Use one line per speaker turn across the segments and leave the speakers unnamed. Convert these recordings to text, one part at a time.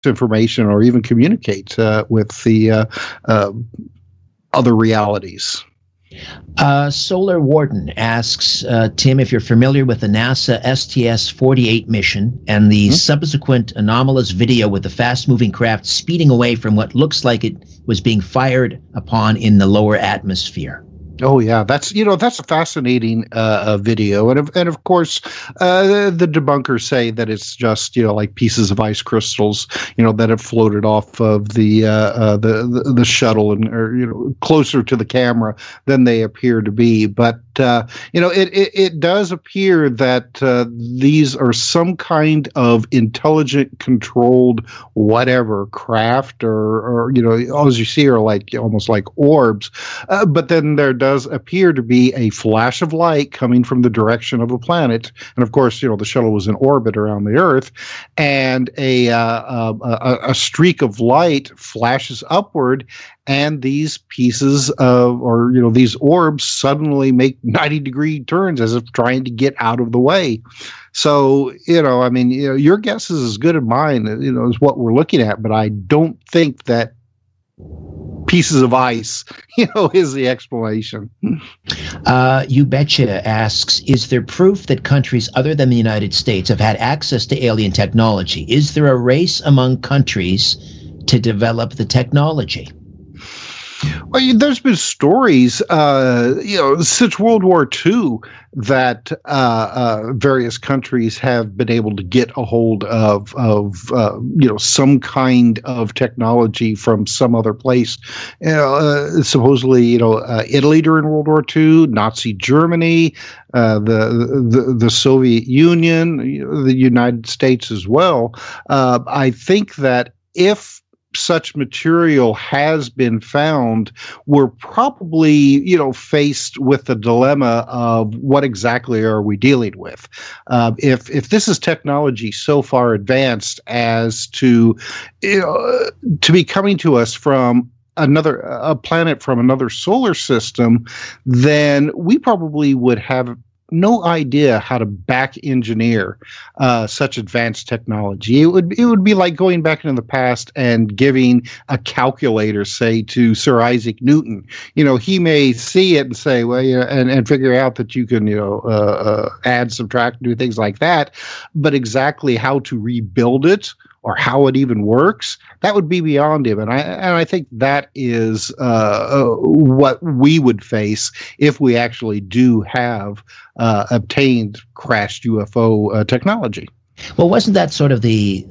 information or even communicate with the other realities.
Solar Warden asks, Tim, if you're familiar with the NASA STS-48 mission and the subsequent anomalous video with the fast-moving craft speeding away from what looks like it was being fired upon in the lower atmosphere.
Oh yeah, that's a fascinating video, and of course, the debunkers say that it's just like pieces of ice crystals, that have floated off of the shuttle and or closer to the camera than they appear to be. But it does appear that these are some kind of intelligent, controlled whatever craft, or all you see are almost like orbs, but then there does appear to be a flash of light coming from the direction of the planet, and of course, the shuttle was in orbit around the Earth, and a streak of light flashes upward, and these pieces of, these orbs suddenly make 90-degree turns as if trying to get out of the way. So, your guess is as good as mine, is what we're looking at, but I don't think that pieces of ice, is the explanation.
You Betcha asks, is there proof that countries other than the United States have had access to alien technology? Is there a race among countries to develop the technology?
Well, there's been stories, since World War II that various countries have been able to get a hold of some kind of technology from some other place. Supposedly, Italy during World War II, Nazi Germany, the Soviet Union, the United States as well. I think that if such material has been found, we're probably, faced with the dilemma of what exactly are we dealing with? If this is technology so far advanced as to be coming to us from a planet from another solar system, then we probably would have no idea how to back engineer such advanced technology. It would be like going back into the past and giving a calculator, say, to Sir Isaac Newton. He may see it and say, well, and figure out that you can, add, subtract, do things like that. But exactly how to rebuild it or how it even works, that would be beyond him. And I think that is what we would face if we actually do have obtained crashed UFO technology.
Well, wasn't that sort of the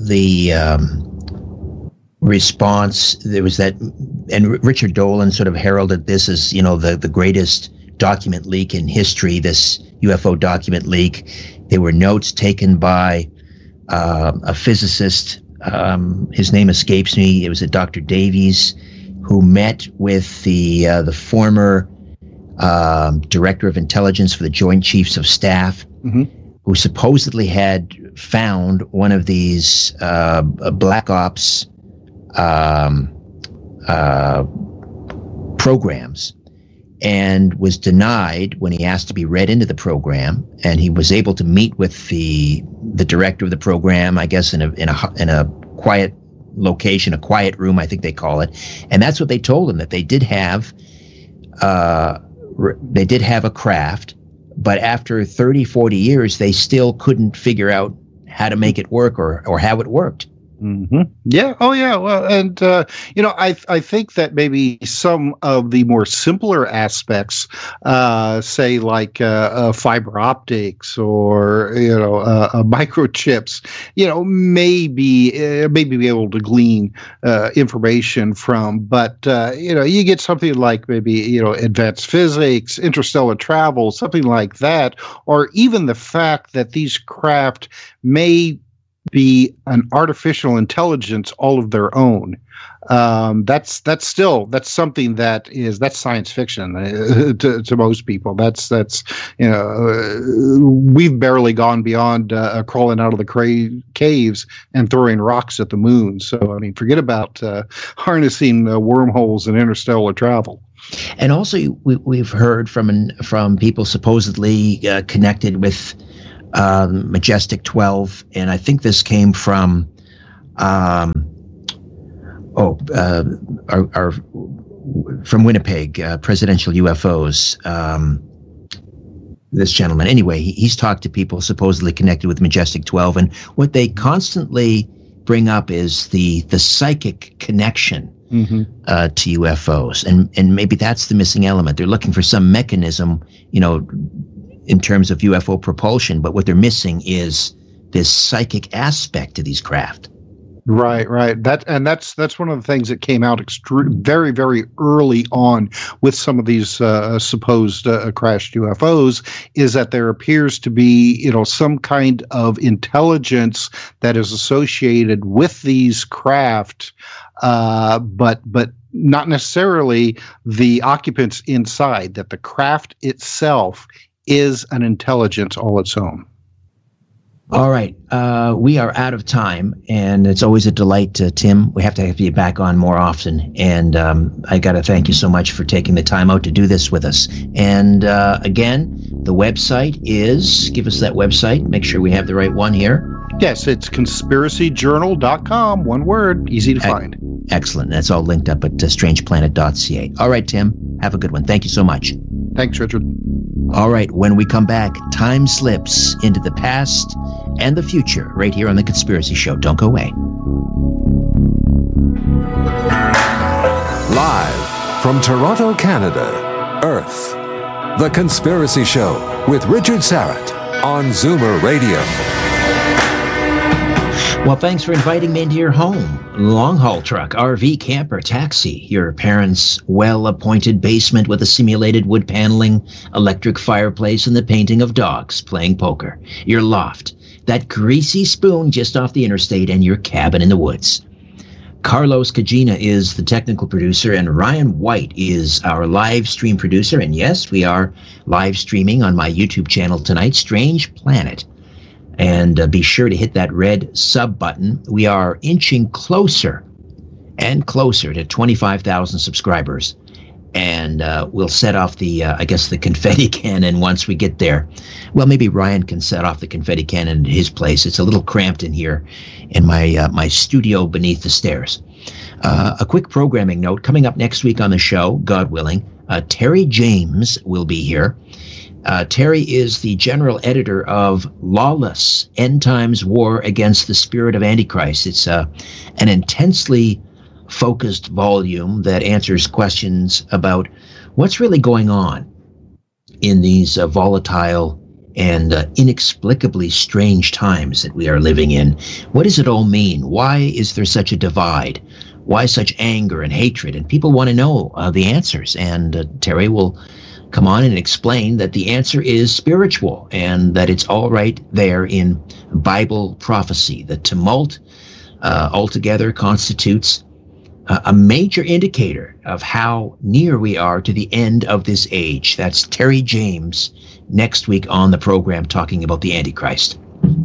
response? There was that, and Richard Dolan sort of heralded this as, the greatest document leak in history, this UFO document leak. There were notes taken by a physicist, his name escapes me. It was a Dr. Davies, who met with the former director of intelligence for the Joint Chiefs of Staff, who supposedly had found one of these Black Ops programs, and was denied when he asked to be read into the program. And he was able to meet with the director of the program, I guess in a quiet location, a quiet room, I think they call it. And that's what they told him, that they did have a craft, but after 30, 40 years, they still couldn't figure out how to make it work or how it worked.
Mm-hmm. Yeah. Oh, yeah. Well, and I think that maybe some of the more simpler aspects, say like fiber optics or microchips, maybe be able to glean information from. But you get something like maybe advanced physics, interstellar travel, something like that, or even the fact that these craft may be an artificial intelligence all of their own. That's something that's science fiction to most people. That's we've barely gone beyond crawling out of the caves and throwing rocks at the moon. So forget about harnessing wormholes and interstellar travel.
And also, we've heard from people supposedly connected with Majestic 12, and I think this came from Our from Winnipeg, presidential UFOs. This gentleman, anyway, he's talked to people supposedly connected with Majestic 12, and what they constantly bring up is the psychic connection to UFOs, and maybe that's the missing element. They're looking for some mechanism, in terms of UFO propulsion, but what they're missing is this psychic aspect to these craft.
Right. That's one of the things that came out very, very early on with some of these supposed crashed UFOs, is that there appears to be, some kind of intelligence that is associated with these craft, but not necessarily the occupants inside. That the craft itself is an intelligence all its own.
All right. We are out of time, and it's always a delight, Tim. We have to have you back on more often, and I got to thank you so much for taking the time out to do this with us. And again, the website is, give us that website, make sure we have the right one here.
Yes, it's conspiracyjournal.com, one word, easy to find.
Excellent. That's all linked up at strangeplanet.ca. All right, Tim, have a good one. Thank you so much.
Thanks, Richard.
All right, when we come back, time slips into the past and the future right here on The Conspiracy Show. Don't go away.
Live from Toronto, Canada, Earth, The Conspiracy Show with Richard Syrett on Zoomer Radio.
Well, thanks for inviting me into your home. Long-haul truck, RV, camper, taxi, your parents' well-appointed basement with a simulated wood paneling, electric fireplace, and the painting of dogs playing poker. Your loft, that greasy spoon just off the interstate, and your cabin in the woods. Carlos Cagina is the technical producer, and Ryan White is our live stream producer. And yes, we are live streaming on my YouTube channel tonight, Strange Planet. And be sure to hit that red sub button. We are inching closer and closer to 25,000 subscribers. And we'll set off the confetti cannon once we get there. Well, maybe Ryan can set off the confetti cannon at his place. It's a little cramped in here in my studio beneath the stairs. A quick programming note. Coming up next week on the show, God willing, Terry James will be here. Terry is the general editor of Lawless, End Times War Against the Spirit of Antichrist. It's an intensely focused volume that answers questions about what's really going on in these volatile and inexplicably strange times that we are living in. What does it all mean? Why is there such a divide? Why such anger and hatred? And people want to know the answers. And Terry will come on and explain that the answer is spiritual and that it's all right there in Bible prophecy. The tumult altogether constitutes a major indicator of how near we are to the end of this age. That's Terry James next week on the program talking about the Antichrist.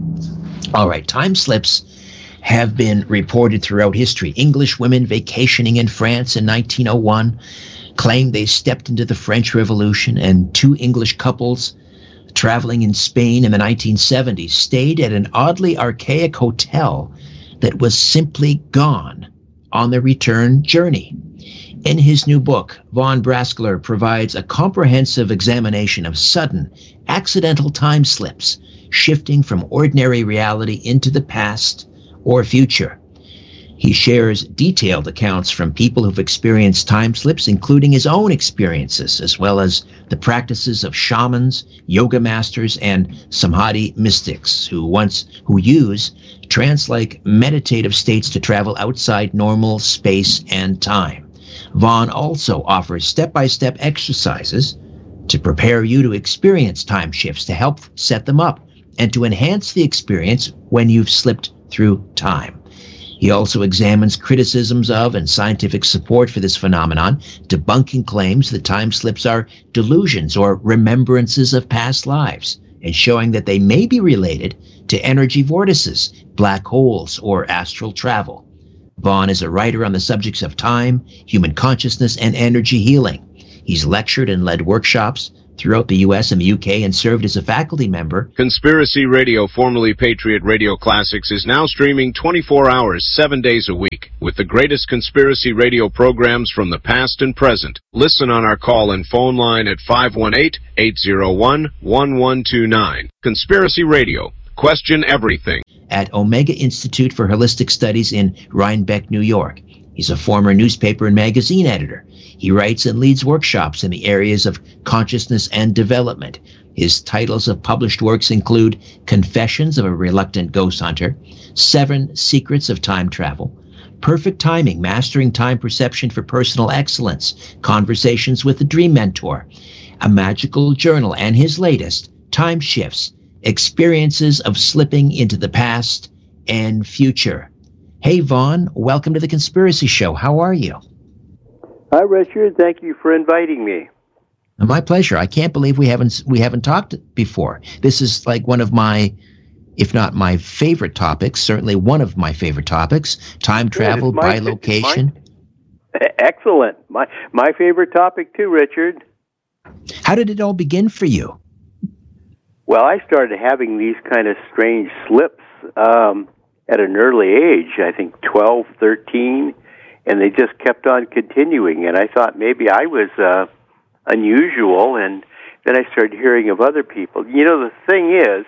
All right, time slips have been reported throughout history. English women vacationing in France in 1901 claimed they stepped into the French Revolution, and two English couples traveling in Spain in the 1970s stayed at an oddly archaic hotel that was simply gone on their return journey. In his new book, Von Braskler provides a comprehensive examination of sudden, accidental time slips, shifting from ordinary reality into the past or future. He shares detailed accounts from people who've experienced time slips, including his own experiences, as well as the practices of shamans, yoga masters, and Samadhi mystics who use trance-like meditative states to travel outside normal space and time. Von also offers step-by-step exercises to prepare you to experience time shifts, to help set them up, and to enhance the experience when you've slipped through time. He also examines criticisms of and scientific support for this phenomenon, debunking claims that time slips are delusions or remembrances of past lives, and showing that they may be related to energy vortices, black holes, or astral travel. Von is a writer on the subjects of time, human consciousness, and energy healing. He's lectured and led workshops throughout the U.S. and the U.K. and served as a faculty member.
Conspiracy Radio, formerly Patriot Radio Classics, is now streaming 24 hours, 7 days a week, with the greatest conspiracy radio programs from the past and present. Listen on our call and phone line at 518-801-1129. Conspiracy Radio. Question everything.
At Omega Institute for Holistic Studies in Rhinebeck, New York. He's a former newspaper and magazine editor. He writes and leads workshops in the areas of consciousness and development. His titles of published works include Confessions of a Reluctant Ghost Hunter, 7 Secrets of Time Travel, Perfect Timing, Mastering Time Perception for Personal Excellence, Conversations with the Dream Mentor, A Magical Journal, and his latest, Time Shifts, Experiences of Slipping into the Past and Future. Hey, Vaughn, welcome to The Conspiracy Show. How are you?
Hi, Richard. Thank you for inviting me.
My pleasure. I can't believe we haven't talked before. This is like one of my, if not my favorite topics, certainly one of my favorite topics, time travel by location.
Excellent. My favorite topic too, Richard.
How did it all begin for you?
Well, I started having these kind of strange slips at an early age, I think 12, 13, and they just kept on continuing. And I thought maybe I was unusual, and then I started hearing of other people. You know, the thing is,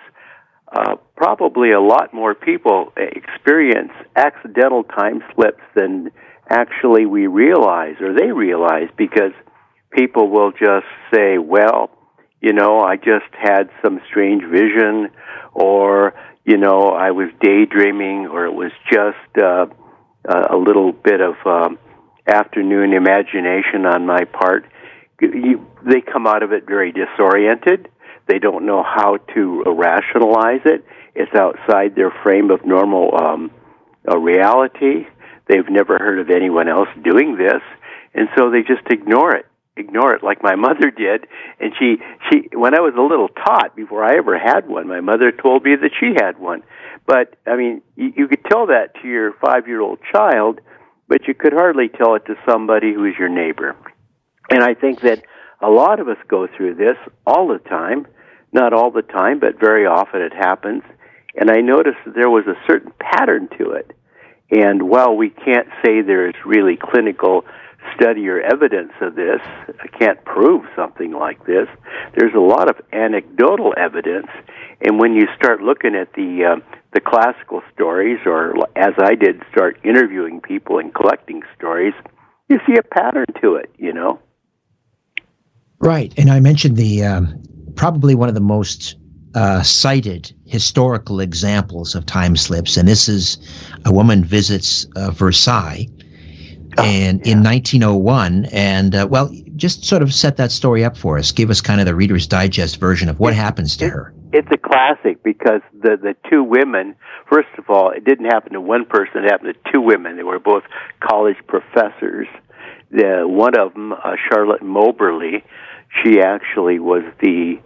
probably a lot more people experience accidental time slips than actually we realize, or they realize, because people will just say, well, you know, I just had some strange vision, or, you know, I was daydreaming, or it was just a little bit of afternoon imagination on my part. They come out of it very disoriented. They don't know how to rationalize it. It's outside their frame of normal reality. They've never heard of anyone else doing this, and so they just ignore it like my mother did. And she when I was a little tot, before I ever had one, my mother told me that she had one. But I mean, you could tell that to your 5-year-old child, but you could hardly tell it to somebody who is your neighbor. And I think that a lot of us go through this all the time. Not all the time, but very often it happens. And I noticed that there was a certain pattern to it. And while we can't say there's really clinical study or evidence of this, I can't prove something like this, there's a lot of anecdotal evidence. And when you start looking at the classical stories, or as I did, start interviewing people and collecting stories, you see a pattern to it, you know?
Right. And I mentioned the probably one of the most cited historical examples of time slips, and this is a woman visits Versailles in 1901, and well, just sort of set that story up for us. Give us kind of the Reader's Digest version of what happens to her.
It's a classic because the two women, first of all, it didn't happen to one person, it happened to two women. They were both college professors. One of them, Charlotte Moberly, she actually was the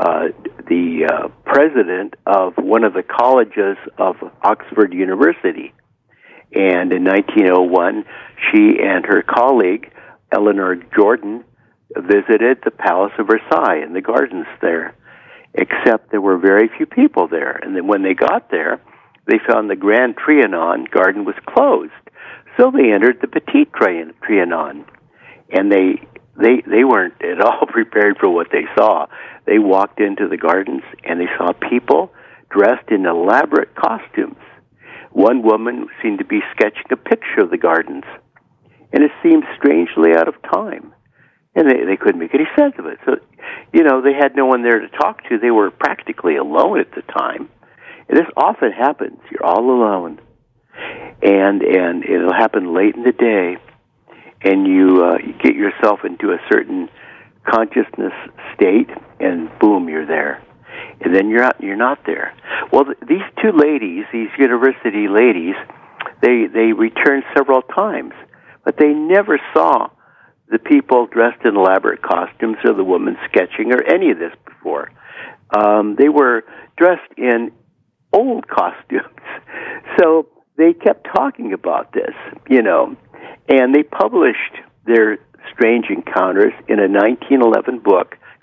president of one of the colleges of Oxford University. And in 1901, she and her colleague, Eleanor Jordan, visited the Palace of Versailles and the gardens there, except there were very few people there. And then when they got there, they found the Grand Trianon garden was closed. So they entered the Petit Trianon, and they weren't at all prepared for what they saw. They walked into the gardens, and they saw people dressed in elaborate costumes. One woman seemed to be sketching a picture of the gardens, and it seemed strangely out of time. And they couldn't make any sense of it. So, you know, they had no one there to talk to. They were practically alone at the time. And this often happens. You're all alone. And it'll happen late in the day, and you get yourself into a certain consciousness state, and boom, you're there. And then you're not there. Well, these two ladies, these university ladies, they returned several times, but they never saw the people dressed in elaborate costumes or the woman sketching or any of this before. They were dressed in old costumes. So they kept talking about this, you know, and they published their strange encounters in a 1911 book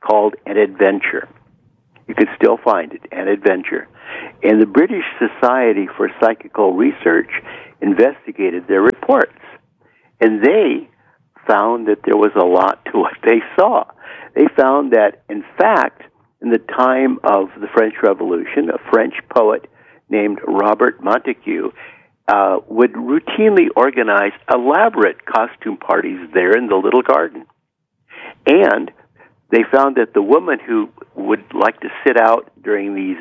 called An Adventure. You can still find it, An Adventure. And the British Society for Psychical Research investigated their reports. And they found that there was a lot to what they saw. They found that, in fact, in the time of the French Revolution, a French poet named Robert Montague would routinely organize elaborate costume parties there in the little garden. And they found that the woman who would like to sit out during these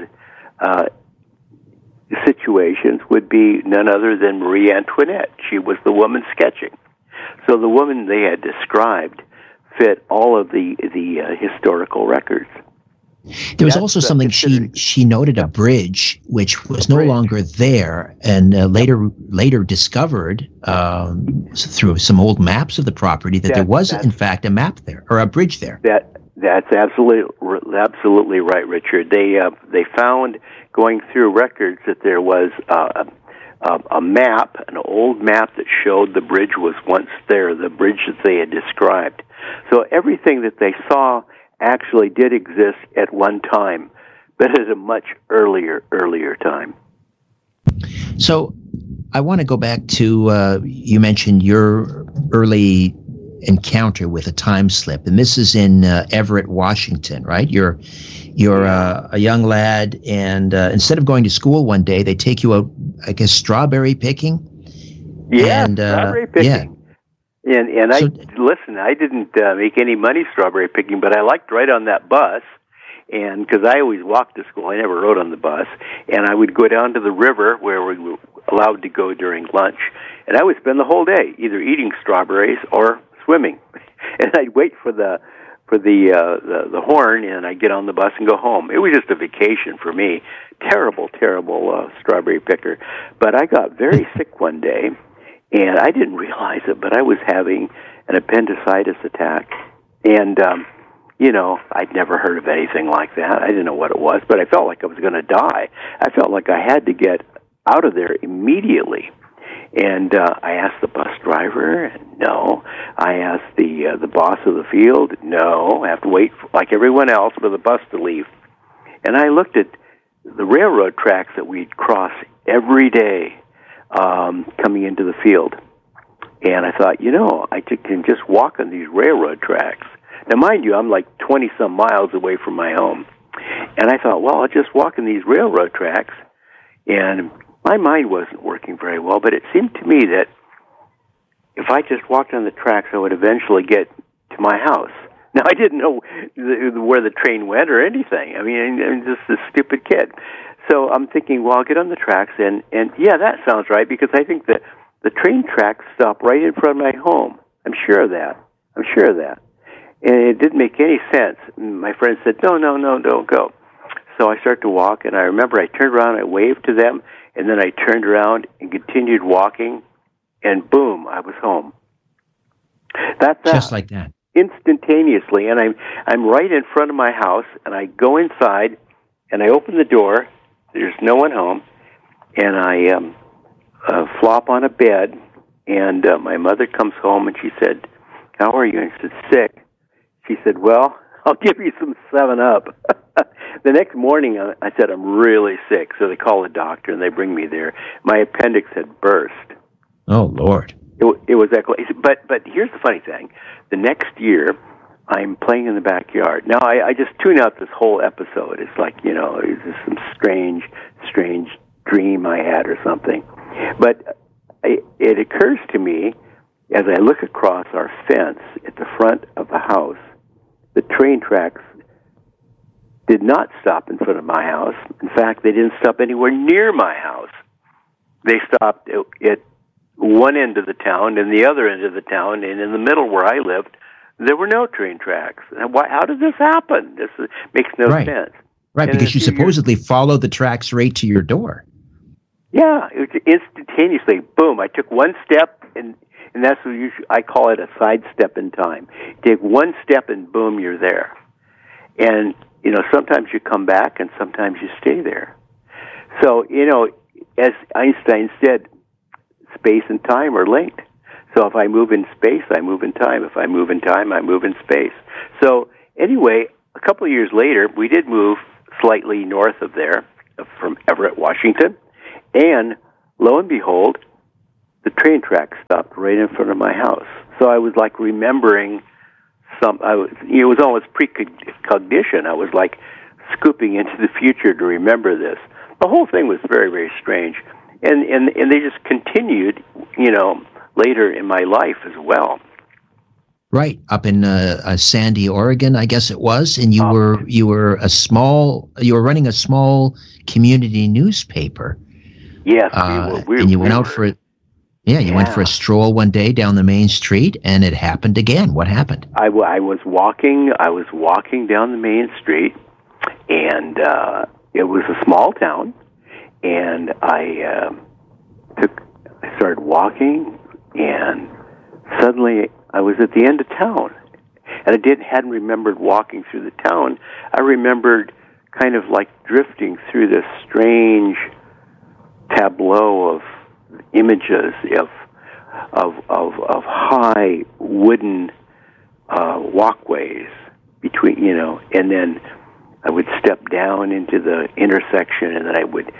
situations would be none other than Marie Antoinette. She was the woman sketching. So the woman they had described fit all of the historical records.
There was also something she noted, a bridge which was no longer there, and later discovered through some old maps of the property that there was in fact a map there, or a bridge there.
That's absolutely right, Richard. They found, going through records, that there was a map, an old map that showed the bridge was once there, the bridge that they had described. So everything that they saw actually did exist at one time, but at a much earlier time.
So I want to go back to, you mentioned your early encounter with a time slip, and this is in Everett, Washington, right? You're a young lad, and instead of going to school one day, they take you out, I guess, strawberry picking?
Yeah, strawberry picking. Yeah. And I didn't make any money strawberry picking, but I liked to ride on that bus, and because I always walked to school, I never rode on the bus, and I would go down to the river where we were allowed to go during lunch, and I would spend the whole day either eating strawberries or swimming, and I'd wait for the horn, and I'd get on the bus and go home. It was just a vacation for me. Terrible strawberry picker, but I got very sick one day. And I didn't realize it, but I was having an appendicitis attack. And, I'd never heard of anything like that. I didn't know what it was, but I felt like I was going to die. I felt like I had to get out of there immediately. And I asked the bus driver, no. I asked the boss of the field, no. I have to wait, like everyone else, for the bus to leave. And I looked at the railroad tracks that we'd cross every day, coming into the field. And I thought, I can just walk on these railroad tracks. Now, mind you, I'm like 20-some miles away from my home. And I thought, well, I'll just walk on these railroad tracks. And my mind wasn't working very well, but it seemed to me that if I just walked on the tracks, I would eventually get to my house. Now, I didn't know where the train went or anything. I mean, I'm just a stupid kid. So I'm thinking, well, I'll get on the tracks, and yeah, that sounds right, because I think that the train tracks stop right in front of my home. I'm sure of that. And it didn't make any sense. My friend said, no, don't go. So I started to walk, and I remember I turned around, I waved to them, and then I turned around and continued walking, and boom, I was home. That's
just like that.
Instantaneously, and I'm right in front of my house, and I go inside, and I open the door. There's no one home, and I flop on a bed, and my mother comes home, and she said, how are you? And I said, sick. She said, well, I'll give you some 7-Up. The next morning, I said, I'm really sick, so they call a doctor, and they bring me there. My appendix had burst.
Oh, Lord.
It was that close. But here's the funny thing. The next year, I'm playing in the backyard. Now, I just tune out this whole episode. It's like, it's just some strange dream I had or something. But it occurs to me, as I look across our fence at the front of the house, the train tracks did not stop in front of my house. In fact, they didn't stop anywhere near my house. They stopped at one end of the town and the other end of the town, and in the middle where I lived, there were no train tracks. How did this happen? This makes no sense.
Right, and because you supposedly followed the tracks right to your door.
Yeah, it was instantaneously. Boom, I took one step, and that's what I call it a sidestep in time. Take one step, and boom, you're there. And, sometimes you come back, and sometimes you stay there. So, as Einstein said, space and time are linked. So if I move in space, I move in time. If I move in time, I move in space. So anyway, a couple of years later, we did move slightly north of there, from Everett, Washington, and lo and behold, the train tracks stopped right in front of my house. So I was like remembering it was almost precognition. I was like scooping into the future to remember this. The whole thing was very, very strange. And they just continued, later in my life as well.
Right, up in Sandy, Oregon, I guess it was, and you were running a small community newspaper.
Yes,
and you went out for it. Yeah, you went for a stroll one day down the main street, and it happened again. What happened?
I was walking down the main street, and it was a small town, and I started walking, and suddenly I was at the end of town, and I hadn't remembered walking through the town. I remembered kind of like drifting through this strange tableau of images of high wooden walkways between, and then I would step down into the intersection, and then I would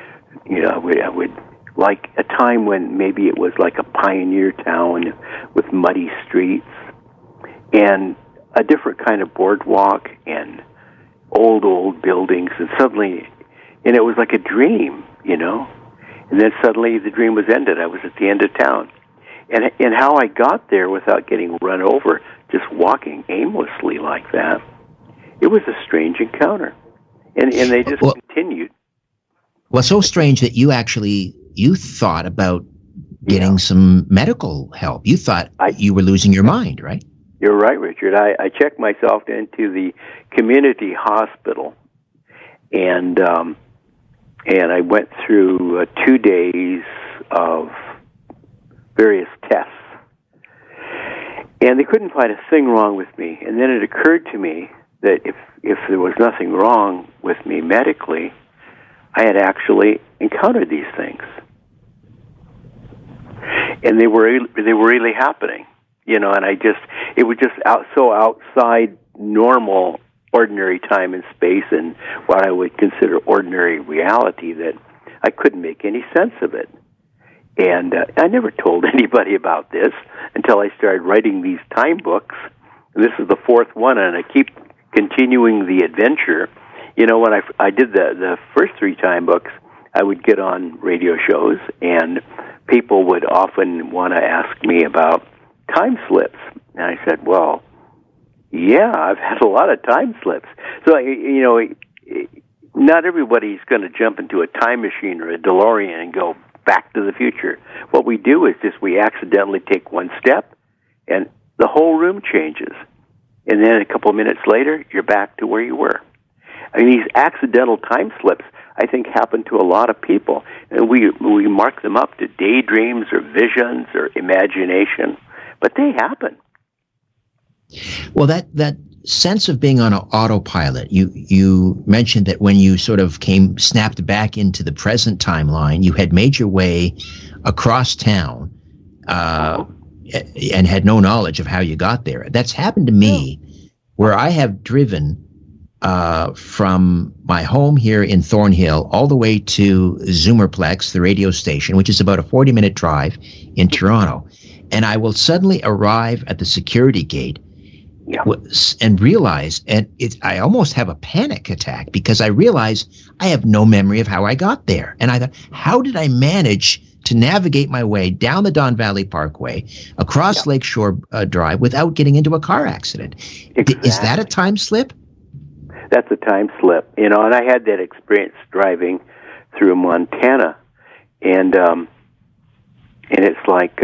like a time when maybe it was like a pioneer town with muddy streets and a different kind of boardwalk and old buildings, and it was like a dream, and then suddenly the dream was ended. I was at the end of town. And how I got there without getting run over, just walking aimlessly like that, it was a strange encounter. And they just continued.
Well, so strange that you thought about getting some medical help. You thought you were losing your mind, right?
You're right, Richard. I checked myself into the community hospital, and I went through 2 days of various tests, and they couldn't find a thing wrong with me. And then it occurred to me that if there was nothing wrong with me medically, I had actually encountered these things, and they were really happening, And it was just outside normal, ordinary time and space, and what I would consider ordinary reality, that I couldn't make any sense of it. And I never told anybody about this until I started writing these time books. And this is the fourth one, and I keep continuing the adventure. When I did the first 3 time books, I would get on radio shows, and people would often want to ask me about time slips. And I said, well, yeah, I've had a lot of time slips. So, not everybody's going to jump into a time machine or a DeLorean and go back to the future. What we do is just we accidentally take one step, and the whole room changes. And then a couple of minutes later, you're back to where you were. I mean, these accidental time slips, I think, happen to a lot of people. And we mark them up to daydreams or visions or imagination, but they happen.
Well, that sense of being on an autopilot, you mentioned that when you sort of snapped back into the present timeline, you had made your way across town and had no knowledge of how you got there. That's happened to me, where I have driven from my home here in Thornhill all the way to Zoomerplex, the radio station, which is about a 40-minute drive in Toronto. And I will suddenly arrive at the security gate and realize, I almost have a panic attack, because I realize I have no memory of how I got there. And I thought, how did I manage to navigate my way down the Don Valley Parkway, across Lakeshore Drive, without getting into a car accident?
Exactly.
Is that a time slip?
That's a time slip, and I had that experience driving through Montana, and it's like,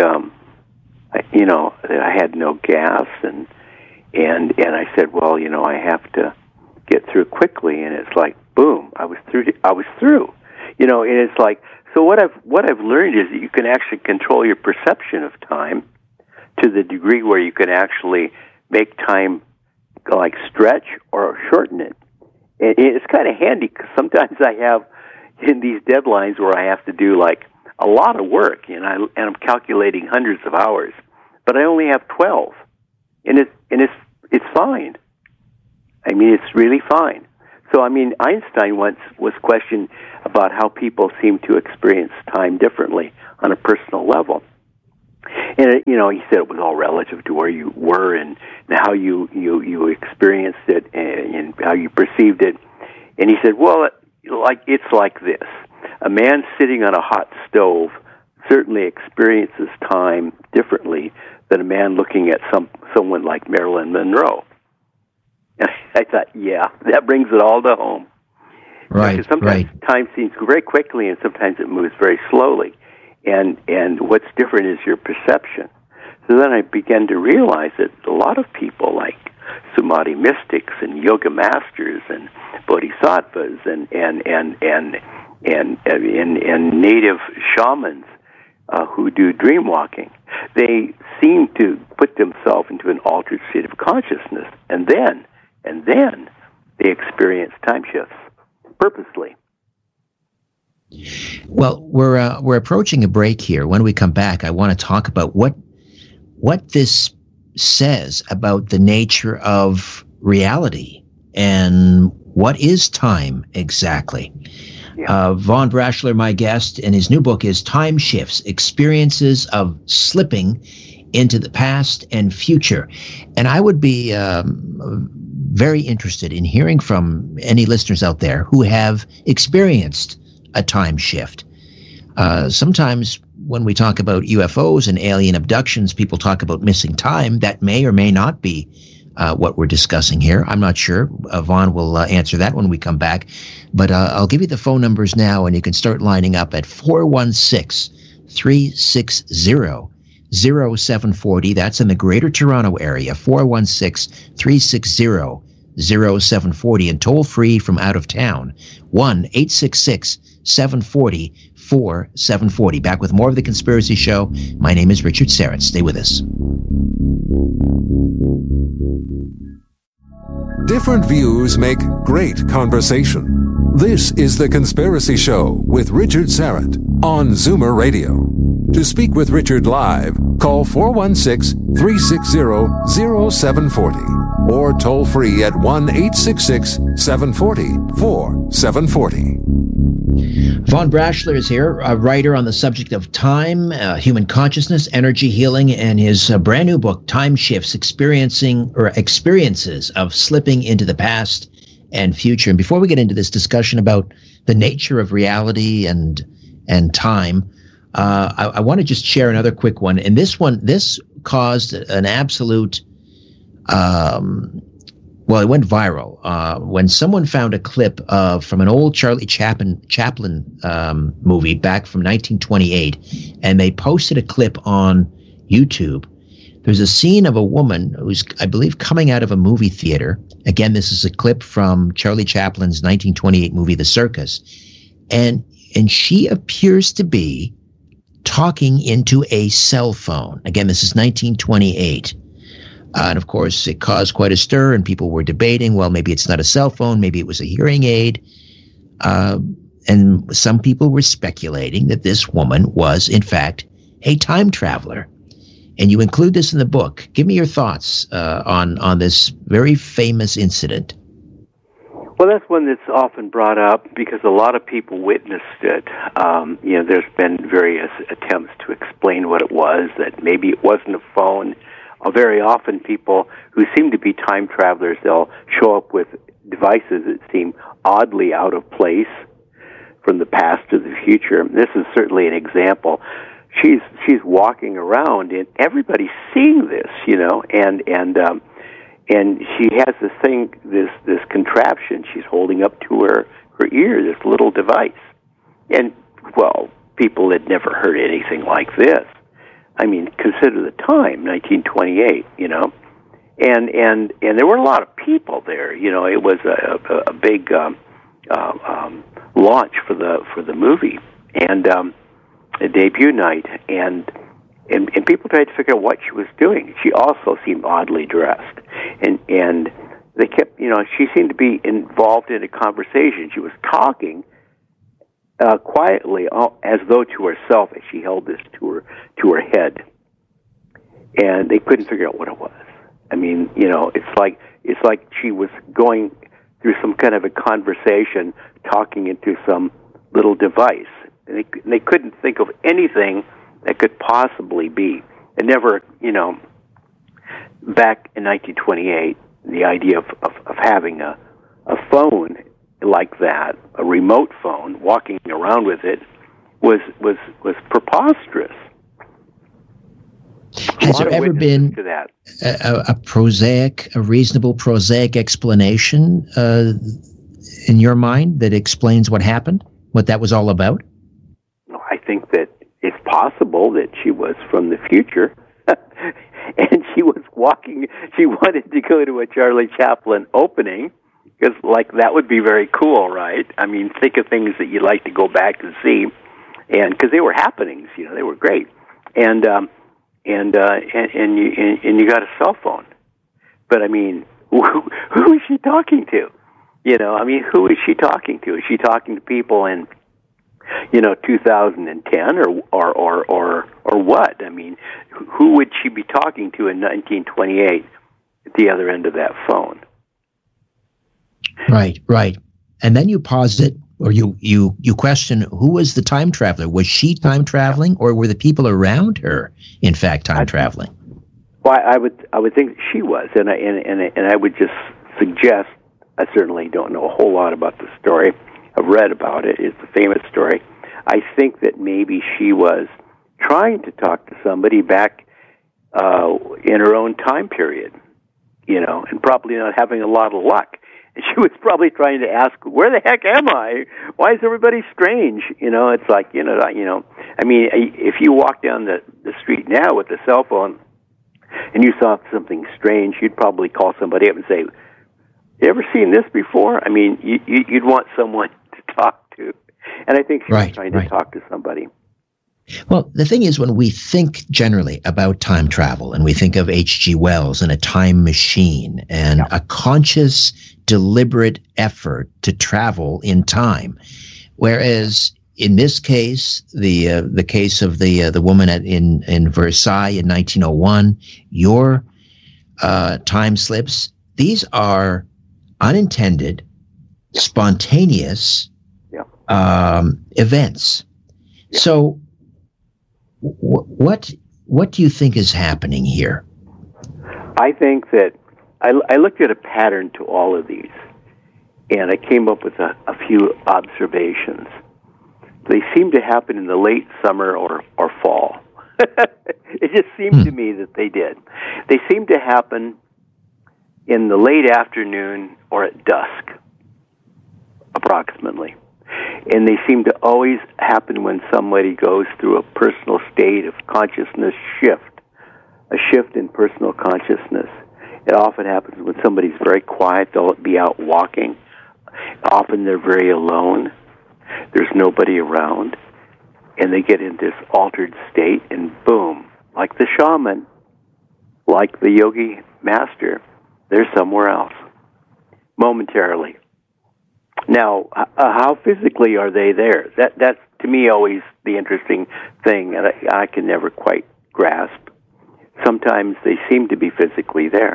I had no gas, and I said, well, I have to get through quickly, and it's like, boom, I was through, and it's like, so what I've learned is that you can actually control your perception of time to the degree where you can actually make time like stretch or shorten it. And it's kind of handy, because sometimes I have in these deadlines where I have to do like a lot of work, and I'm calculating hundreds of hours, but I only have 12, and it's fine. I mean, it's really fine. So, I mean, Einstein once was questioned about how people seem to experience time differently on a personal level. And, you know, he said it was all relative to where you were and how you experienced it and how you perceived it. And he said, well, it's like this. A man sitting on a hot stove certainly experiences time differently than a man looking at someone like Marilyn Monroe. And I thought, yeah, that brings it all to home.
Right,
because sometimes time seems very quickly, and sometimes it moves very slowly. And what's different is your perception. So then I began to realize that a lot of people, like Samadhi mystics and yoga masters and bodhisattvas and native shamans who do dream walking, they seem to put themselves into an altered state of consciousness, and then they experience time shifts purposely.
Well, we're approaching a break here. When we come back, I want to talk about what this says about the nature of reality and what is time exactly. Yeah. Von Brashler, my guest, and his new book is Time Shifts, Experiences of Slipping into the Past and Future. And I would be very interested in hearing from any listeners out there who have experienced a time shift. Sometimes when we talk about UFOs and alien abductions, people talk about missing time. That may or may not be what we're discussing here. I'm not sure. Vaughn will answer that when we come back. But I'll give you the phone numbers now, and you can start lining up at 416-360-0740. That's in the Greater Toronto area, 416-360-0740, and toll free from out of town, 1-866-740-4740. Back with more of The Conspiracy Show. My name is Richard Syrett. Stay with us.
Different views make great conversation. This is The Conspiracy Show with Richard Syrett on Zoomer Radio. To speak with Richard live, call 416-360-0740 or toll free at 1-866-740-4740.
Von Brashler is here, a writer on the subject of time, human consciousness, energy healing, and his brand new book, Time Shifts, Experiences of Slipping into the Past and Future. And before we get into this discussion about the nature of reality and time, I want to just share another quick one. And this caused an absolute, it went viral when someone found a clip from an old Charlie Chaplin movie back from 1928, and they posted a clip on YouTube. There's a scene of a woman who's, I believe, coming out of a movie theater. Again, this is a clip from Charlie Chaplin's 1928 movie, The Circus. And she appears to be talking into a cell phone. Again, this is 1928. And of course, it caused quite a stir, and people were debating, well, maybe it's not a cell phone, maybe it was a hearing aid. And some people were speculating that this woman was, in fact, a time traveler. And you include this in the book. Give me your thoughts on this very famous incident.
Well, that's one that's often brought up because a lot of people witnessed it. There's been various attempts to explain what it was, that maybe it wasn't a phone. Very often people who seem to be time travelers, they'll show up with devices that seem oddly out of place from the past to the future. This is certainly an example. She's walking around and everybody's seeing this, and she has this thing, this contraption she's holding up to her ear, this little device. And, well, people had never heard anything like this. I mean, consider the time, 1928, and there were a lot of people there. It was a big launch for the movie and a debut night, and people tried to figure out what she was doing. She also seemed oddly dressed, and they kept, she seemed to be involved in a conversation. She was talking quietly, as though to herself, as she held this to her head, and they couldn't figure out what it was. I mean, it's like It's like she was going through some kind of a conversation, talking into some little device. And they couldn't think of anything that could possibly be. And never, back in 1928, the idea of having a phone like that, a remote phone, walking around with it, was preposterous.
Has there ever been a reasonable prosaic explanation in your mind that explains what happened, what that was all about?
I think that it's possible that she was from the future, and she was walking. She wanted to go to a Charlie Chaplin opening, because, that would be very cool, right? I mean, think of things that you'd like to go back and see, and because they were happenings, they were great, and you got a cell phone, but I mean, who is she talking to? Who is she talking to? Is she talking to people in 2010 or what? I mean, who would she be talking to in 1928 at the other end of that phone?
Right. And then you posit, or you question, who was the time traveler? Was she time traveling, or were the people around her, in fact, time traveling?
Well, I would think that she was, and I would just suggest. I certainly don't know a whole lot about the story. I've read about it. It's a famous story. I think that maybe she was trying to talk to somebody back in her own time period, and probably not having a lot of luck. And she was probably trying to ask, where the heck am I? Why is everybody strange? It's like, I mean, if you walk down the street now with a cell phone and you saw something strange, you'd probably call somebody up and say, you ever seen this before? I mean, you'd want someone to talk to. And I think she was trying to talk to somebody.
Well, the thing is, when we think generally about time travel, and we think of H.G. Wells and a time machine and a conscious, deliberate effort to travel in time, whereas in this case, the case of the woman in Versailles in 1901, your time slips, these are unintended, spontaneous events. Yeah. So, what do you think is happening here?
I think that I looked at a pattern to all of these, and I came up with a few observations. They seem to happen in the late summer or fall. It just seemed to me that they did. They seem to happen in the late afternoon or at dusk, approximately. And they seem to always happen when somebody goes through a personal state of consciousness shift, a shift in personal consciousness. It often happens when somebody's very quiet. They'll be out walking. Often they're very alone. There's nobody around. And they get in this altered state, and boom, like the shaman, like the yogi master, they're somewhere else, momentarily. Now, how physically are they there? That's, to me, always the interesting thing that I can never quite grasp. Sometimes they seem to be physically there.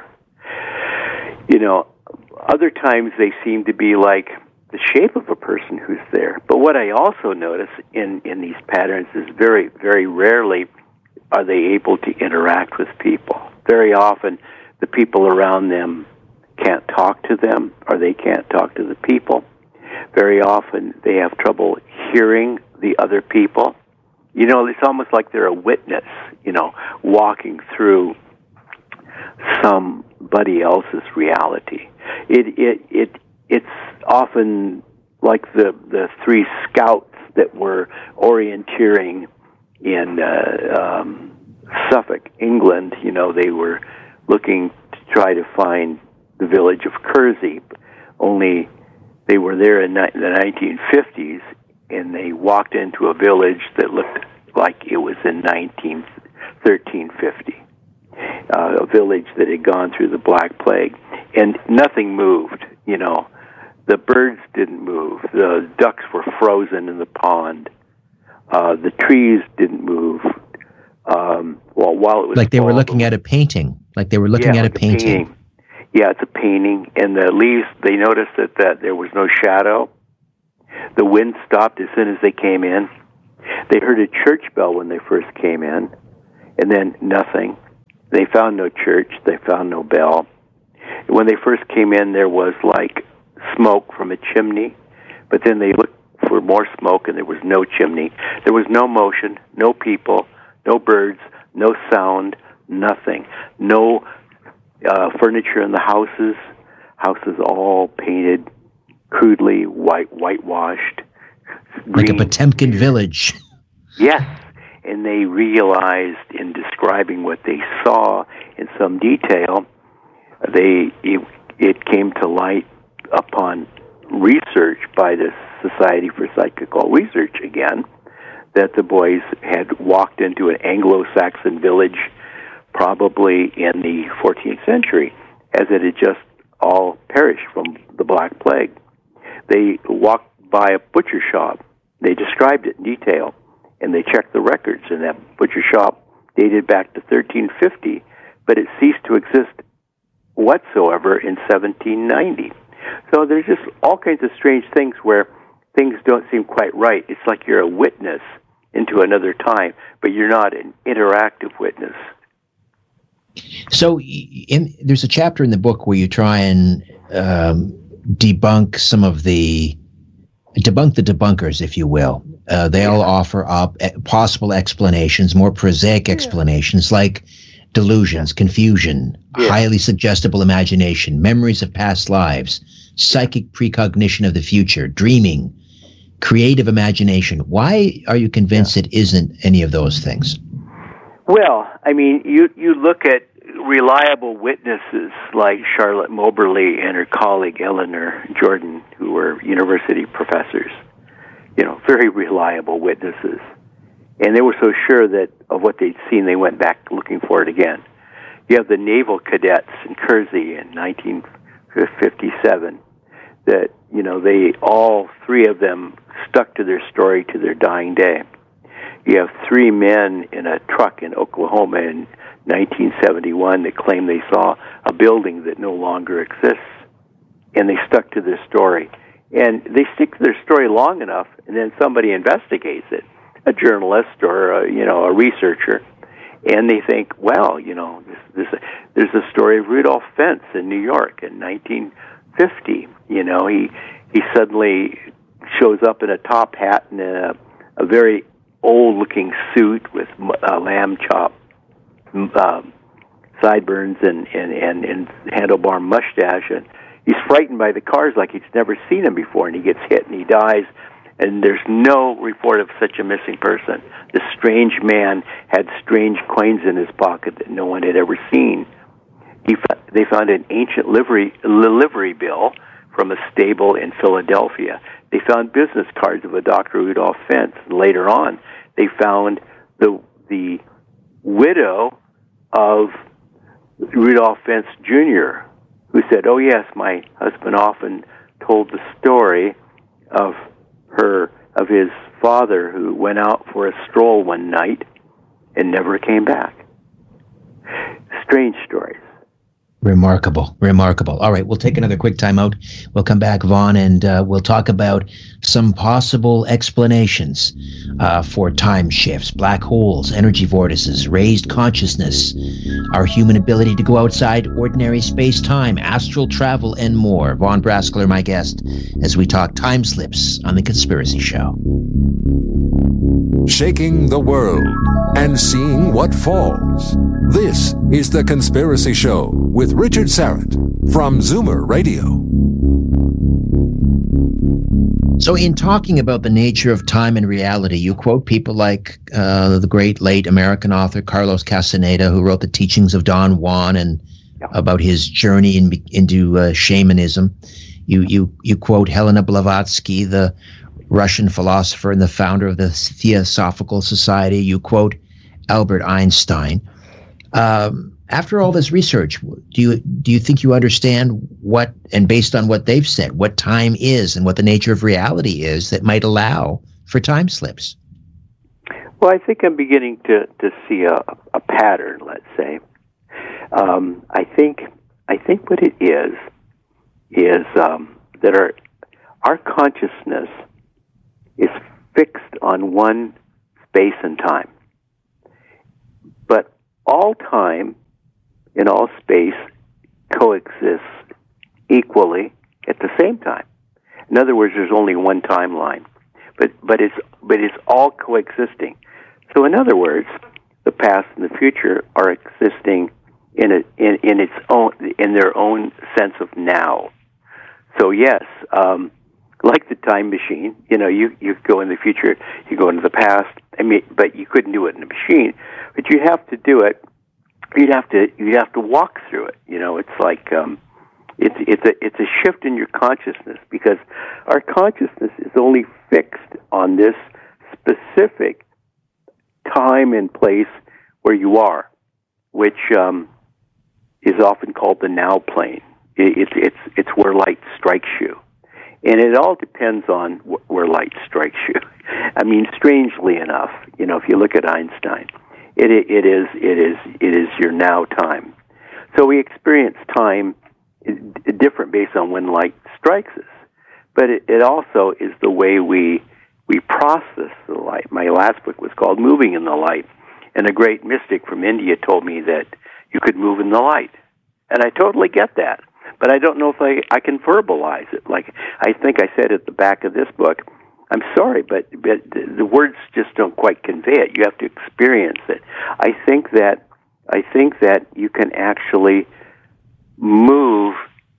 Other times they seem to be like the shape of a person who's there. But what I also notice in these patterns is very, very rarely are they able to interact with people. Very often, the people around them can't talk to them, or they can't talk to the people. Very often, they have trouble hearing the other people. It's almost like they're a witness, walking through somebody else's reality. It's often like the three scouts that were orienteering in Suffolk, England. They were looking to try to find the village of Kersey, only they were there in the 1950s, and they walked into a village that looked like it was in 1350, a village that had gone through the Black Plague, and nothing moved. The birds didn't move. The ducks were frozen in the pond. The trees didn't move. While it was
like they were looking at a painting. Like they were looking at a painting.
Yeah, it's a painting. And the leaves, they noticed that there was no shadow. The wind stopped as soon as they came in. They heard a church bell when they first came in, and then nothing. They found no church. They found no bell. When they first came in, there was like smoke from a chimney, but then they looked for more smoke, and there was no chimney. There was no motion, no people, no birds, no sound, nothing. No furniture in the houses. Houses all painted crudely, whitewashed.
Like a Potemkin village.
Yes, and they realized in describing what they saw in some detail, it came to light upon research by the Society for Psychical Research again, that the boys had walked into an Anglo-Saxon village probably in the 14th century, as it had just all perished from the Black Plague. They walked by a butcher shop. They described it in detail, and they checked the records, and that butcher shop dated back to 1350, but it ceased to exist whatsoever in 1790. So there's just all kinds of strange things where things don't seem quite right. It's like you're a witness into another time, but you're not an interactive witness.
So there's a chapter in the book where you try and debunk the debunkers, if you will. They all offer up possible explanations, more prosaic explanations, like delusions, confusion, highly suggestible imagination, memories of past lives, psychic precognition of the future, dreaming, creative imagination. Why are you convinced it isn't any of those things?
Well, I mean, you look at reliable witnesses like Charlotte Moberly and her colleague Eleanor Jordan, who were university professors, very reliable witnesses. And they were so sure that of what they'd seen, they went back looking for it again. You have the naval cadets in Kersey in 1957 that, they all three of them stuck to their story to their dying day. You have three men in a truck in Oklahoma in 1971 that claim they saw a building that no longer exists, and they stuck to their story. And they stick to their story long enough, and then somebody investigates it, a journalist or a researcher, and they think, well, there's a story of Rudolph Fentz in New York in 1950. He suddenly shows up in a top hat and a very old-looking suit with lamb chop sideburns and handlebar mustache, and he's frightened by the cars like he's never seen them before, and he gets hit and he dies, and there's no report of such a missing person. This strange man had strange coins in his pocket that no one had ever seen. They found an ancient livery bill from a stable in Philadelphia. They found business cards of a Dr. Rudolph Fentz. Later on, they found the widow of Rudolph Fentz Jr., who said, "Oh yes, my husband often told the story of his father who went out for a stroll one night and never came back." Strange stories.
Remarkable. All right, we'll take another quick time out. We'll come back, Vaughn, and we'll talk about some possible explanations for time shifts, black holes, energy vortices, raised consciousness, our human ability to go outside ordinary space-time, astral travel, and more. Vaughn Braskler, my guest, as we talk time slips on The Conspiracy Show.
Shaking the world and seeing what falls. This is The Conspiracy Show with Richard Syrett from Zoomer Radio.
So in talking about the nature of time and reality, you quote people like the great late American author Carlos Castaneda, who wrote The Teachings of Don Juan and about his journey into shamanism. You quote Helena Blavatsky, the Russian philosopher and the founder of the Theosophical Society. You quote Albert Einstein. After all this research, do you think you understand what, and based on what they've said, what time is and what the nature of reality is that might allow for time slips?
Well, I think I'm beginning to see a pattern, let's say. I think I think what it is that our consciousness is fixed on one space and time. But all time and all space coexists equally at the same time. In other words, there's only one timeline, but it's all coexisting. So, in other words, the past and the future are existing in their own sense of now. So, yes, like the time machine, you go in the future, you go into the past. I mean, but you couldn't do it in a machine. But you have to do it. You'd have to walk through it. It's like it's a shift in your consciousness, because our consciousness is only fixed on this specific time and place where you are, which is often called the now plane. It's where light strikes you, and it all depends on where light strikes you. I mean, strangely enough, if you look at Einstein, it is your now time. So we experience time different based on when light strikes us, but it also is the way we process the light. My last book was called Moving in the Light, and a great mystic from India told me that you could move in the light, and I totally get that. But I don't know if I can verbalize it. Like I think I said at the back of this book, I'm sorry, but the words just don't quite convey it. You have to experience it. I think that you can actually move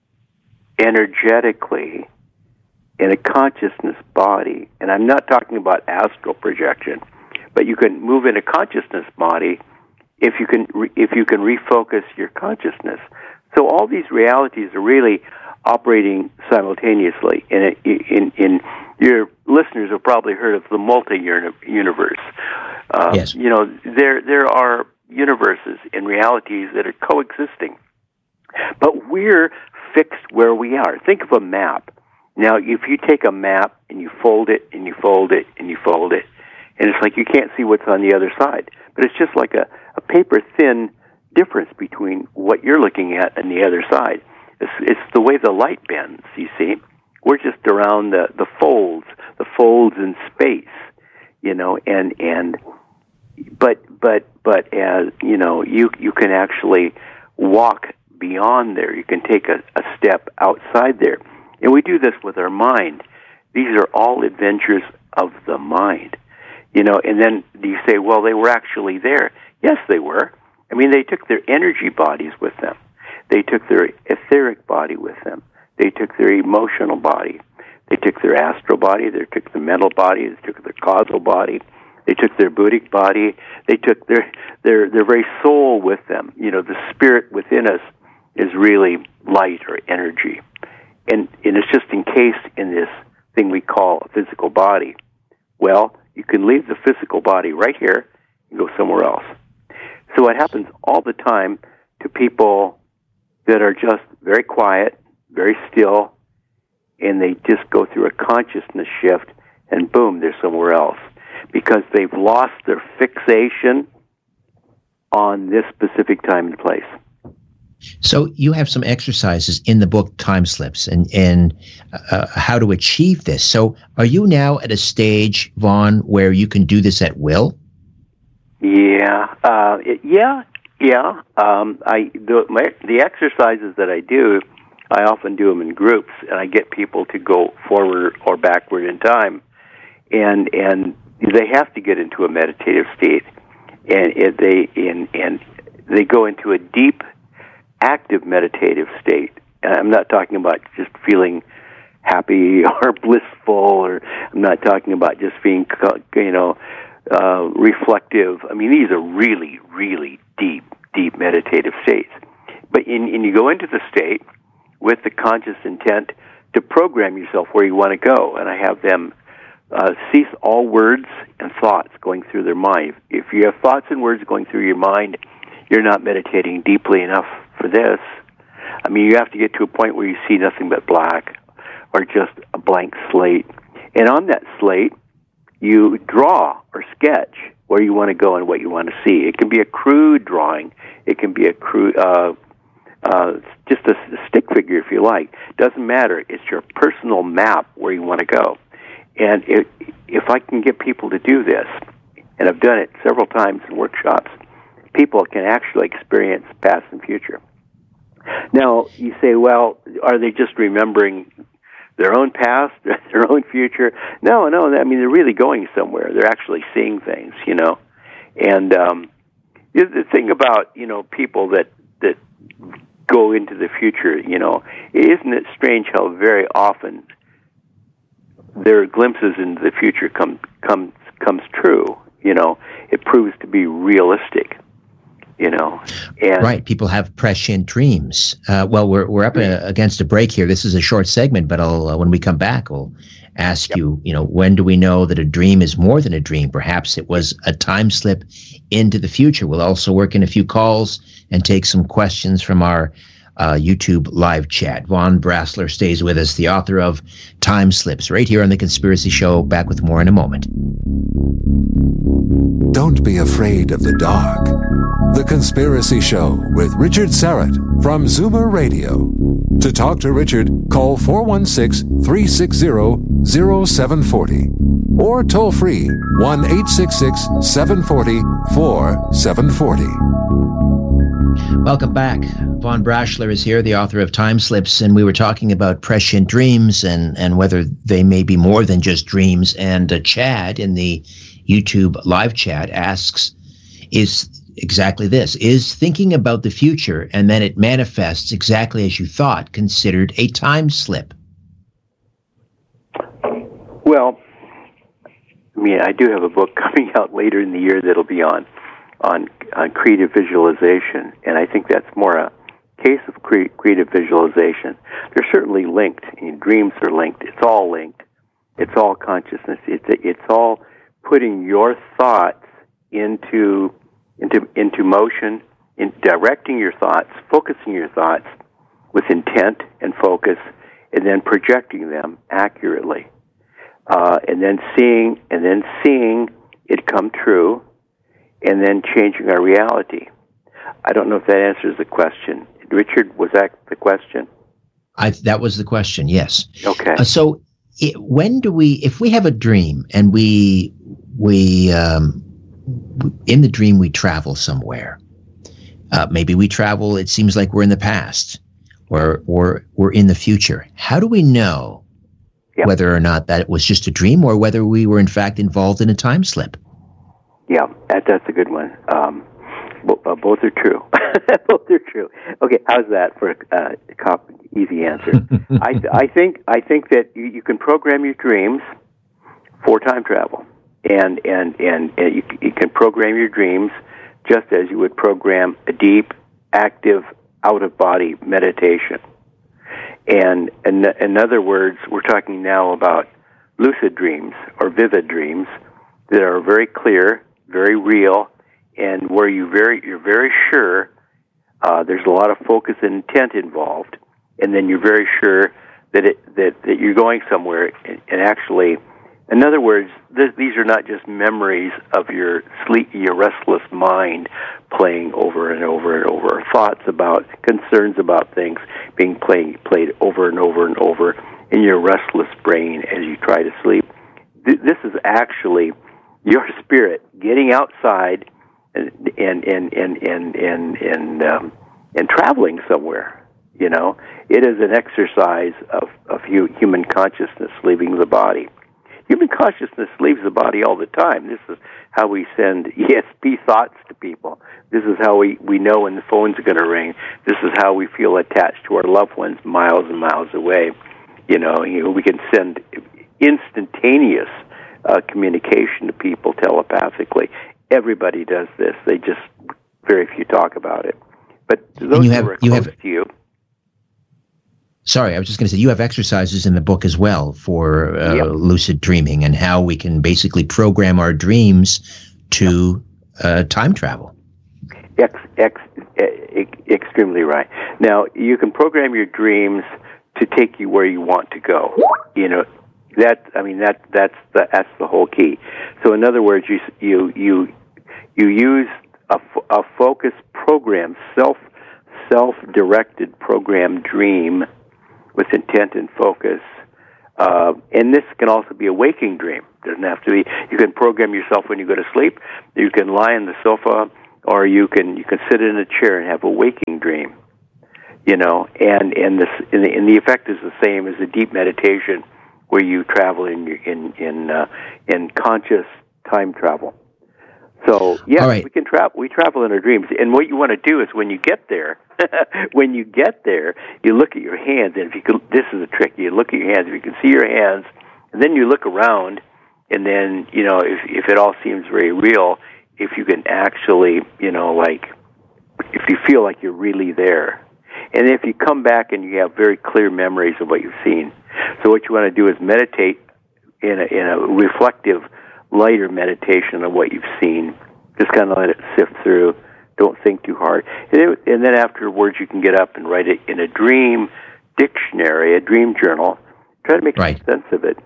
energetically in a consciousness body, and I'm not talking about astral projection, but you can move in a consciousness body if you can refocus your consciousness. So all these realities are really operating simultaneously. In your listeners have probably heard of the multi-universe.
Yes.
There are universes and realities that are coexisting, but we're fixed where we are. Think of a map. Now, if you take a map and you fold it and you fold it and you fold it, and it's like you can't see what's on the other side, but it's just like a paper-thin difference between what you're looking at and the other side. It's the way the light bends, you see. We're just around the folds in space, but as you can actually walk beyond there. You can take a step outside there. And we do this with our mind. These are all adventures of the mind. And then you say, well, they were actually there. Yes, they were. I mean, they took their energy bodies with them. They took their etheric body with them. They took their emotional body. They took their astral body. They took the mental body. They took their causal body. They took their Buddhic body. They took their very soul with them. The spirit within us is really light or energy. And it's just encased in this thing we call a physical body. Well, you can leave the physical body right here and go somewhere else. So it happens all the time to people that are just very quiet, very still, and they just go through a consciousness shift, and boom, they're somewhere else, because they've lost their fixation on this specific time and place.
So you have some exercises in the book, Time Slips, and how to achieve this. So are you now at a stage, Vaughn, where you can do this at will?
Yeah. The exercises that I do, I often do them in groups, and I get people to go forward or backward in time, and they have to get into a meditative state, and they go into a deep, active meditative state. And I'm not talking about just feeling happy or blissful, or I'm not talking about just being, reflective. I mean, these are really, really deep meditative states. But you go into the state with the conscious intent to program yourself where you want to go. And I have them cease all words and thoughts going through their mind. If you have thoughts and words going through your mind, you're not meditating deeply enough for this. I mean, you have to get to a point where you see nothing but black or just a blank slate. And on that slate, you draw or sketch where you want to go and what you want to see. It can be a crude drawing. It can be a crude It's just a stick figure, if you like. Doesn't matter. It's your personal map where you want to go. And if I can get people to do this, and I've done it several times in workshops, people can actually experience past and future. Now, you say, well, are they just remembering their own past, their own future? No, I mean, they're really going somewhere. They're actually seeing things, you know. And the thing about, you know, people that go into the future, you know, isn't it strange how very often their glimpses into the future comes true, you know? It proves to be realistic. You know, and
right. People have prescient dreams. Well, we're up against a break here. This is a short segment, but I'll when we come back, I'll ask you. You know, when do we know that a dream is more than a dream? Perhaps it was a time slip into the future. We'll also work in a few calls and take some questions from our YouTube live chat. Vaughn Brasler stays with us, the author of Time Slips, right here on The Conspiracy Show. Back with more in a moment.
Don't be afraid of the dark. The Conspiracy Show with Richard Syrett from Zoomer Radio. To talk to Richard, call 416-360-0740 or toll free 1-866-740-4740.
Welcome back. Vaughn Brasler is here, the author of Time Slips, and we were talking about prescient dreams and whether they may be more than just dreams. And Chad in the YouTube live chat asks, is exactly this: is thinking about the future and then it manifests exactly as you thought considered a time slip?
Well, I mean, I do have a book coming out later in the year that'll be on creative visualization, and I think that's more a case of creative visualization. They're certainly linked. I mean, dreams are linked. It's all linked. It's all consciousness. It's all putting your thoughts into motion, in directing your thoughts, focusing your thoughts with intent and focus, and then projecting them accurately, and then seeing it come true, and then changing our reality. I don't know if that answers the question. Richard, was that the question?
That was the question, yes.
Okay.
So when do we, if we have a dream and we in the dream we travel somewhere, maybe we travel, it seems like we're in the past or we're in the future. How do we know whether or not that it was just a dream or whether we were in fact involved in a time slip?
Yeah, that's a good one. Both are true. Both are true. Okay, how's that for a easy answer? I think that you can program your dreams for time travel, and you can program your dreams just as you would program a deep, active, out-of-body meditation. And in other words, we're talking now about lucid dreams or vivid dreams that are very clear, very real, and where you're very sure there's a lot of focus and intent involved, and then you're very sure that you're going somewhere. And actually, in other words, these are not just memories of your restless mind playing over and over and over, thoughts about, concerns about things being played over and over and over in your restless brain as you try to sleep. This is actually your spirit getting outside and traveling somewhere. You know, it is an exercise of human consciousness leaving the body. Human consciousness leaves the body all the time. This is how we send ESP thoughts to people. This is how we know when the phone's going to ring. This is how we feel attached to our loved ones miles and miles away. You know, we can send instantaneous communication to people telepathically. Everybody does this. They just, very few talk about it. But those who are close to you.
Sorry, I was just going to say, you have exercises in the book as well for lucid dreaming and how we can basically program our dreams to time travel.
Extremely right. Now, you can program your dreams to take you where you want to go. You know, that's the whole key. So, in other words, you use a focused program, self-directed program dream with intent and focus. And this can also be a waking dream. It doesn't have to be. You can program yourself when you go to sleep. You can lie on the sofa, or you can sit in a chair and have a waking dream. And the effect is the same as a deep meditation, where you travel in conscious time travel. So
right.
We can travel. We travel in our dreams, and what you want to do is when you get there, you look at your hands, and this is a trick. You look at your hands. If you can see your hands, and then you look around, and then if it all seems very real, if you can actually if you feel like you're really there, and if you come back and you have very clear memories of what you've seen. So what you want to do is meditate in a reflective, lighter meditation of what you've seen. Just kind of let it sift through. Don't think too hard. And then afterwards you can get up and write it in a dream dictionary, a dream journal. Try to make some sense of it.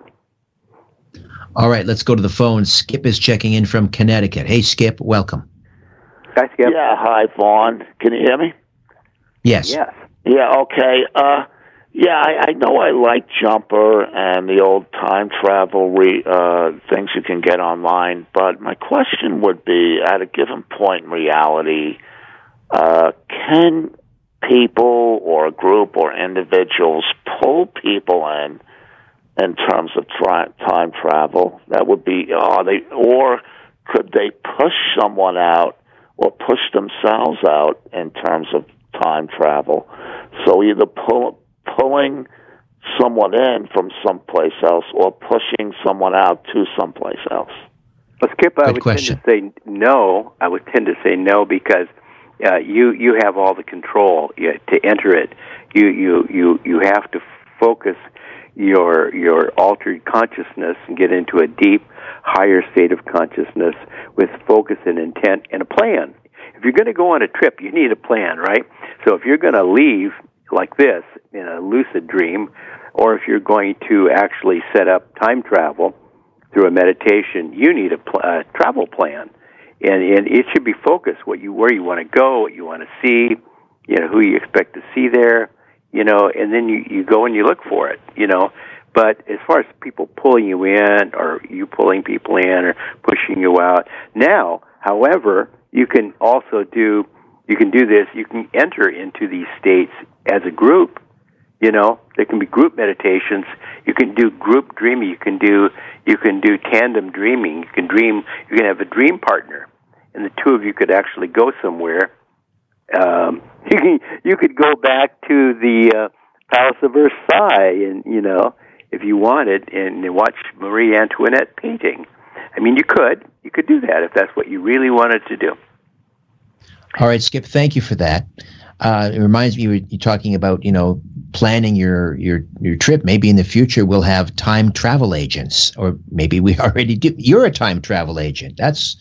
All right, let's go to the phone. Skip is checking in from Connecticut. Hey, Skip, welcome.
Hi, Skip.
Yeah, hi, Vaughn. Can you hear me?
Yes.
Yes.
Yeah, okay. I know I like Jumper and the old time travel things you can get online, but my question would be, at a given point in reality, can people or a group or individuals pull people in terms of time travel? That would be, or could they push someone out or push themselves out in terms of time travel? So either pulling someone in from someplace else or pushing someone out to someplace else.
Well, Skip, I would
question.
tend to say no. I would tend to say no because you have all the control to enter it. You have to focus your altered consciousness and get into a deep, higher state of consciousness with focus and intent and a plan. If you're going to go on a trip, you need a plan, right? So if you're going to leave like this in a lucid dream, or if you're going to actually set up time travel through a meditation, you need a travel plan, and it should be focused where you want to go, what you want to see, who you expect to see there, and then you go and you look for it, But as far as people pulling you in or you pulling people in or pushing you out, now, however, you can also do this. You can enter into these states as a group. There can be group meditations. You can do group dreaming. You can do tandem dreaming. You can have a dream partner, and the two of you could actually go somewhere. You could go back to the Palace of Versailles, and if you wanted, and watch Marie Antoinette painting. I mean, you could do that if that's what you really wanted to do.
All right, Skip, thank you for that. It reminds me, you're talking about, planning your trip. Maybe in the future we'll have time travel agents, or maybe we already do. You're a time travel agent. That's.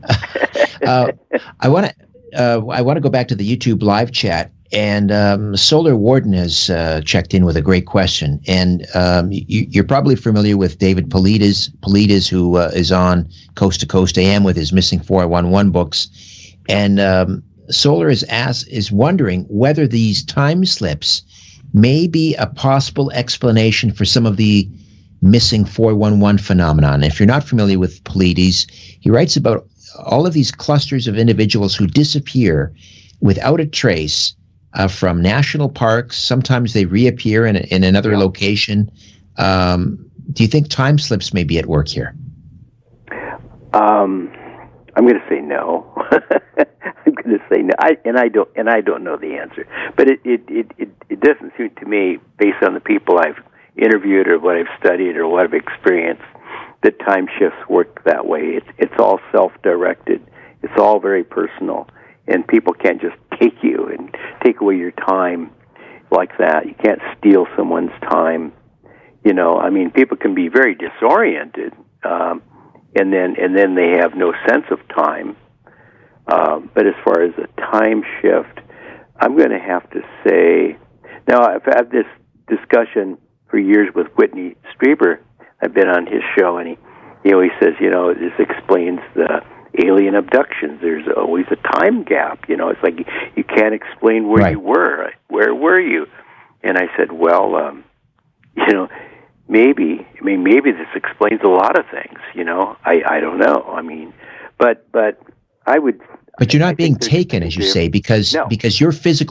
I want to go back to the YouTube live chat, and Solar Warden has checked in with a great question, and you're probably familiar with David Polides, who is on Coast to Coast AM with his Missing 411 books. And Solar is wondering whether these time slips may be a possible explanation for some of the missing 411 phenomenon. If you're not familiar with Polides, he writes about all of these clusters of individuals who disappear without a trace from national parks. Sometimes they reappear in another location. Do you think time slips may be at work here?
I'm going to say no. I'm going to say no, I don't know the answer. But it doesn't seem to me, based on the people I've interviewed or what I've studied or what I've experienced, that time shifts work that way. It's all self-directed. It's all very personal, and people can't just take you and take away your time like that. You can't steal someone's time. People can be very disoriented. And then they have no sense of time. But as far as a time shift, I'm going to have to say, now I've had this discussion for years with Whitney Strieber. I've been on his show, and he always says, this explains the alien abductions. There's always a time gap. It's like you can't explain where you were. Where were you? And I said, well, maybe this explains a lot of things. I don't know. I mean, but I would.
But you're not being taken, as you say, because your physical